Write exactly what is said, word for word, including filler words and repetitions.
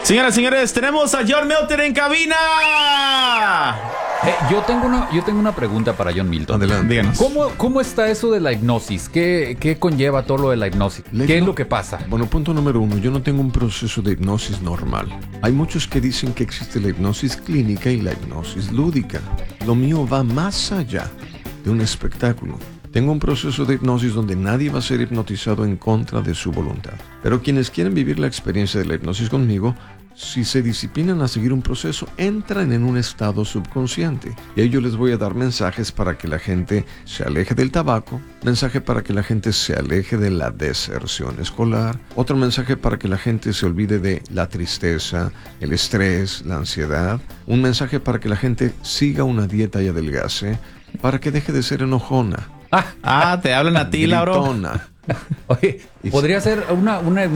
Señoras y señores, tenemos a John Milton en cabina. Eh, yo tengo una, yo tengo una pregunta para John Milton. Adelante. Díganos. ¿Cómo, ¿Cómo está eso de la hipnosis? ¿Qué, qué conlleva todo lo de la hipnosis? La ¿Qué hipno- es lo que pasa? Bueno, punto número uno, yo no tengo un proceso de hipnosis normal. Hay muchos que dicen que existe la hipnosis clínica y la hipnosis lúdica. Lo mío va más allá de un espectáculo. Tengo un proceso de hipnosis donde nadie va a ser hipnotizado en contra de su voluntad. Pero quienes quieren vivir la experiencia de la hipnosis conmigo, si se disciplinan a seguir un proceso, entran en un estado subconsciente. Y ahí yo les voy a dar mensajes para que la gente se aleje del tabaco, mensaje para que la gente se aleje de la deserción escolar, otro mensaje para que la gente se olvide de la tristeza, el estrés, la ansiedad, un mensaje para que la gente siga una dieta y adelgace, para que deje de ser enojona, Ah, te hablan a ti, Lauro. gritona. Oye, podría ser una, una